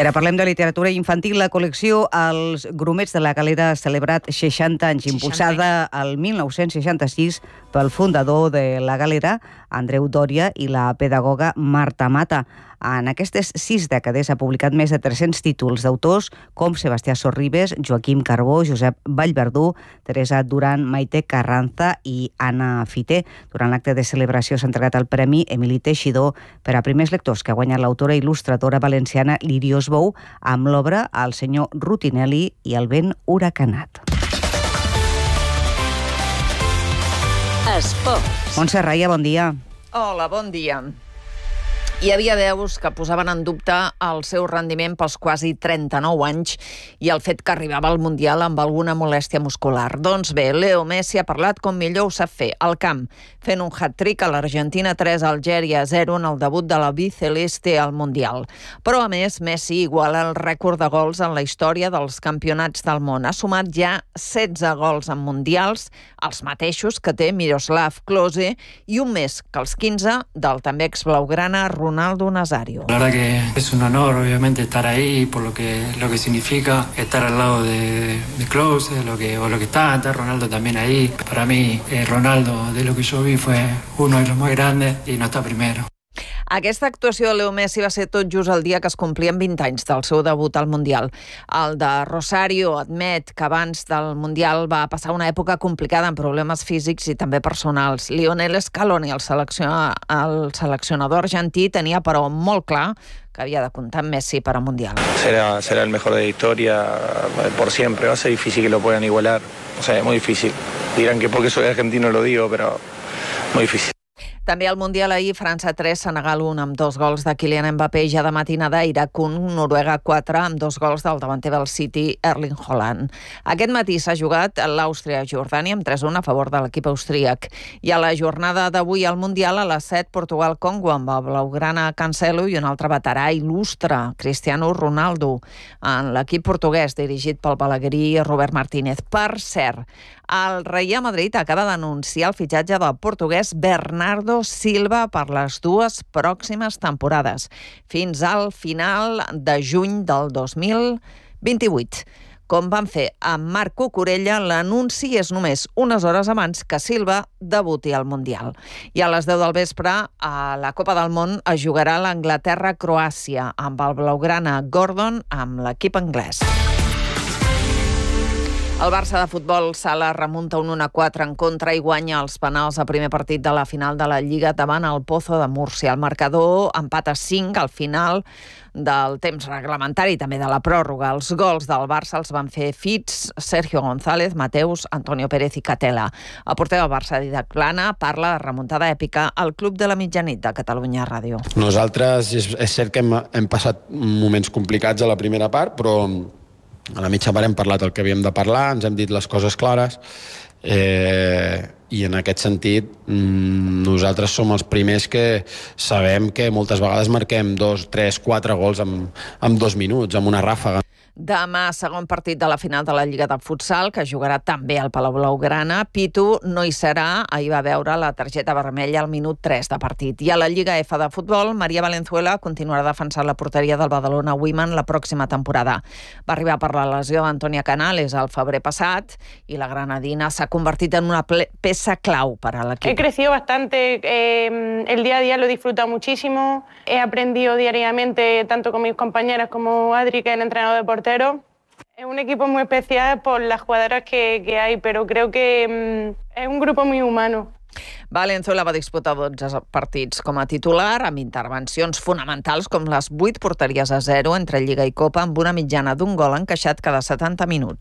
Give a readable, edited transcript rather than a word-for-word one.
I ara parlem de literatura infantil. La col·lecció Els grumets de la Galera ha celebrat 60 anys, impulsada al 1966 pel fundador de la Galera, Andreu Dòria, i la pedagoga Marta Mata. En aquestes 6 dècades ha publicat més de 300 títols d'autors com Sebastià Sorribes, Joaquim Carbó, Josep Vallverdú, Teresa Duran, Maite Carranza i Anna Fité. Durant l'acte de celebració s'ha entregat el Premi Emili Teixidor per a primers lectors, que ha guanyat l'autora i il·lustradora valenciana Lirios Bou amb l'obra El senyor Rutinelli i el vent huracanat. Esports. Montse Raia, bon dia. Hola, bon dia. Hi havia veus que posaven en dubte el seu rendiment pels quasi 39 anys i el fet que arribava al Mundial amb alguna molèstia muscular. Doncs bé, Leo Messi ha parlat com millor ho sap fer, al camp, fent un hat-trick a l'Argentina 3, Algèria 0 en el debut de la Biceleste al Mundial. Però, a més, Messi iguala el rècord de gols en la història dels campionats del món. Ha sumat ja 16 gols en Mundials, els mateixos que té Miroslav Klose, i un més que els 15 del també exblaugrana Ronaldo Nazario. La verdad que es un honor, obviamente, estar ahí por lo que significa estar al lado de Klose, lo que está Ronaldo también ahí. Para mí, Ronaldo, de lo que yo vi, fue uno de los más grandes y no está primero. Aquesta actuació de Leo Messi va ser tot just el dia que es complien 20 anys del seu debut al Mundial. El de Rosario admet que abans del Mundial va passar una època complicada amb problemes físics i també personals. Lionel Scaloni, el seleccionador argentí, tenia però molt clar que havia de comptar amb Messi per al Mundial. Será el mejor de la historia por siempre. Va a ser difícil que lo puedan igualar. O sea, muy difícil. Dirán que porque soy argentino lo digo, pero muy difícil. També al Mundial ahir, França 3, Senegal 1 amb 2 gols de Kylian Mbappé, ja de matinada Iraq 1, Noruega 4 amb 2 gols del davanter del City, Erling Haaland. Aquest matí s'ha jugat l'Àustria-Jordània amb 3-1 a favor de l'equip austríac. I a la jornada d'avui al Mundial, a les 7, Portugal-Congo amb el blaugrana Cancelo i un altre veterà il·lustre, Cristiano Ronaldo, en l'equip portuguès dirigit pel balaguerí Robert Martínez. Per cert, el Real Madrid acaba d'anunciar el fitxatge del portuguès Bernardo Silva per les 2 pròximes temporades, fins al final de juny del 2028. Com van fer amb Marc Cucurella, l'anunci és només unes hores abans que Silva debuti al Mundial. I a les 10 del vespre, a la Copa del Món, es jugarà l'Anglaterra-Croàcia amb el blaugrana Gordon amb l'equip anglès. El Barça de futbol sala remunta un 1-4 en contra i guanya els penals al primer partit de la final de la Lliga davant el Pozo de Múrcia. El marcador empata 5 al final del temps reglamentari, també de la pròrroga. Els gols del Barça els van fer Fitz, Sergio González, Mateus, Antonio Pérez i Catela. El porter del Barça, Didac Plana, parla de remuntada èpica al Club de la Mitjanit de Catalunya Ràdio. Nosaltres és cert que hem passat moments complicats a la primera part, però a la mitja part hem parlat el que havíem de parlar, ens hem dit les coses clares, i en aquest sentit nosaltres som els primers que sabem que moltes vegades marquem 2, 3, 4 gols en 2 minuts, amb una ràfaga. Demà, segon partit de la final de la Lliga de Futsal, que jugarà també al Palau Blaugrana. Pitu no hi serà, ahir va veure la targeta vermella al minut 3 de partit. I a la Lliga F de futbol, Maria Valenzuela continuarà defensant la porteria del Badalona Women la pròxima temporada. Va arribar per la lesió d'Antònia Canales al febrer passat i la granadina s'ha convertit en una peça clau per a l'equip. He crecido bastante, el día a día lo he disfrutado muchísimo, he aprendido diariamente tanto con mis compañeras como Adri, que es el entrenador de porteros. Es un equipo muy especial por las jugadoras que hay, pero creo que es un grupo muy humano. Valenzuela va disputar 12 partits com a titular, amb intervencions fonamentals com les 8 porteries a 0 entre Lliga i Copa, amb una mitjana d'un gol encaixat cada 70 minuts.